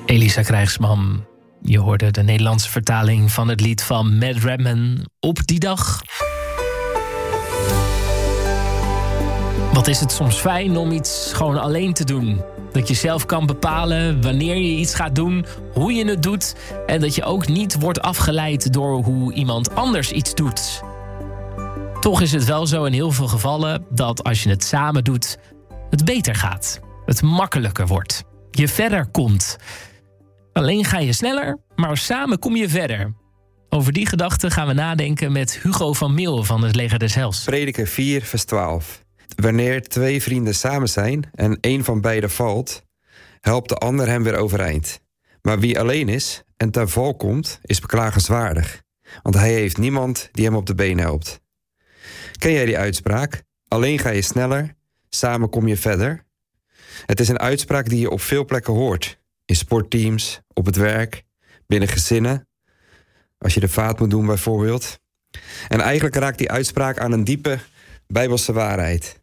Elisa Krijgsman. Je hoorde de Nederlandse vertaling van het lied van Matt Redman, Op die dag. Wat is het soms fijn om iets gewoon alleen te doen. Dat je zelf kan bepalen wanneer je iets gaat doen, hoe je het doet, en dat je ook niet wordt afgeleid door hoe iemand anders iets doet. Toch is het wel zo in heel veel gevallen dat als je het samen doet, het beter gaat. Het makkelijker wordt. Je verder komt. Alleen ga je sneller, maar samen kom je verder. Over die gedachte gaan we nadenken met Hugo van Meel van het Leger des Heils. Prediker 4, vers 12. Wanneer 2 vrienden samen zijn en 1 van beiden valt, helpt de ander hem weer overeind. Maar wie alleen is en ten val komt, is beklagenswaardig. Want hij heeft niemand die hem op de been helpt. Ken jij die uitspraak? Alleen ga je sneller, samen kom je verder. Het is een uitspraak die je op veel plekken hoort. In sportteams, op het werk, binnen gezinnen. Als je de vaat moet doen bijvoorbeeld. En eigenlijk raakt die uitspraak aan een diepe Bijbelse waarheid.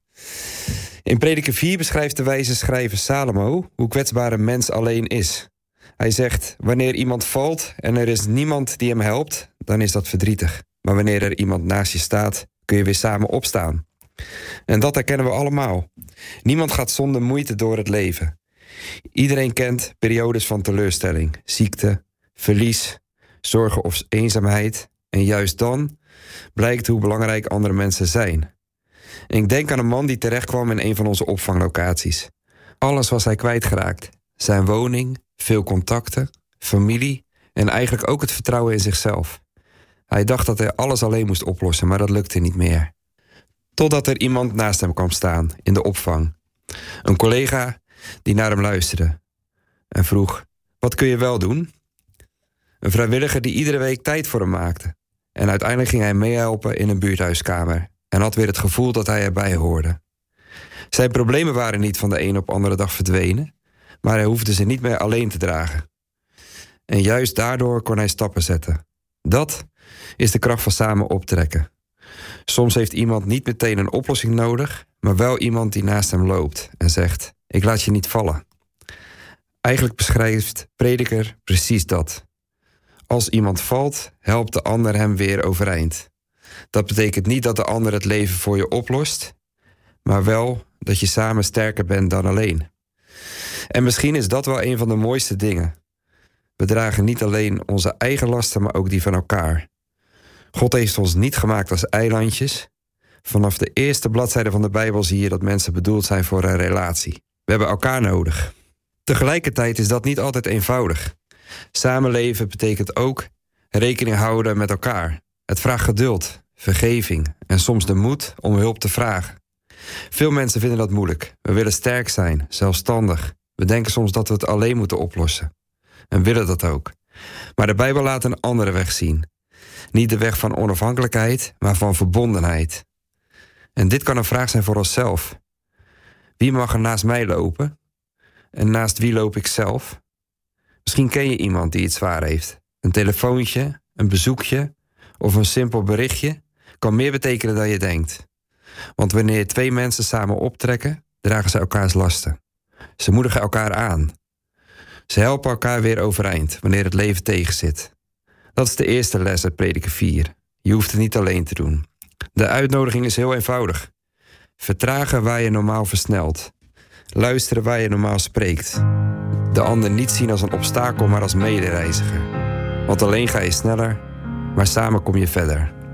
In Prediker 4 beschrijft de wijze schrijver Salomo hoe kwetsbaar een mens alleen is. Hij zegt, wanneer iemand valt en er is niemand die hem helpt, dan is dat verdrietig. Maar wanneer er iemand naast je staat, kun je weer samen opstaan. En dat herkennen we allemaal. Niemand gaat zonder moeite door het leven. Iedereen kent periodes van teleurstelling, ziekte, verlies, zorgen of eenzaamheid. En juist dan blijkt hoe belangrijk andere mensen zijn. En ik denk aan een man die terechtkwam in een van onze opvanglocaties. Alles was hij kwijtgeraakt. Zijn woning, veel contacten, familie en eigenlijk ook het vertrouwen in zichzelf. Hij dacht dat hij alles alleen moest oplossen, maar dat lukte niet meer. Totdat er iemand naast hem kwam staan in de opvang. Een collega die naar hem luisterde en vroeg, wat kun je wel doen? Een vrijwilliger die iedere week tijd voor hem maakte. En uiteindelijk ging hij meehelpen in een buurthuiskamer en had weer het gevoel dat hij erbij hoorde. Zijn problemen waren niet van de een op andere dag verdwenen, maar hij hoefde ze niet meer alleen te dragen. En juist daardoor kon hij stappen zetten. Dat is de kracht van samen optrekken. Soms heeft iemand niet meteen een oplossing nodig, maar wel iemand die naast hem loopt en zegt, ik laat je niet vallen. Eigenlijk beschrijft Prediker precies dat. Als iemand valt, helpt de ander hem weer overeind. Dat betekent niet dat de ander het leven voor je oplost, maar wel dat je samen sterker bent dan alleen. En misschien is dat wel een van de mooiste dingen. We dragen niet alleen onze eigen lasten, maar ook die van elkaar. God heeft ons niet gemaakt als eilandjes. Vanaf de eerste bladzijde van de Bijbel zie je dat mensen bedoeld zijn voor een relatie. We hebben elkaar nodig. Tegelijkertijd is dat niet altijd eenvoudig. Samenleven betekent ook rekening houden met elkaar. Het vraagt geduld, vergeving en soms de moed om hulp te vragen. Veel mensen vinden dat moeilijk. We willen sterk zijn, zelfstandig. We denken soms dat we het alleen moeten oplossen. En willen dat ook. Maar de Bijbel laat een andere weg zien. Niet de weg van onafhankelijkheid, maar van verbondenheid. En dit kan een vraag zijn voor onszelf. Wie mag er naast mij lopen? En naast wie loop ik zelf? Misschien ken je iemand die het zwaar heeft. Een telefoontje, een bezoekje of een simpel berichtje kan meer betekenen dan je denkt. Want wanneer 2 mensen samen optrekken, dragen ze elkaars lasten. Ze moedigen elkaar aan. Ze helpen elkaar weer overeind wanneer het leven tegenzit. Dat is de eerste les uit Prediker 4. Je hoeft het niet alleen te doen. De uitnodiging is heel eenvoudig. Vertragen waar je normaal versnelt. Luisteren waar je normaal spreekt. De ander niet zien als een obstakel, maar als medereiziger. Want alleen ga je sneller, maar samen kom je verder.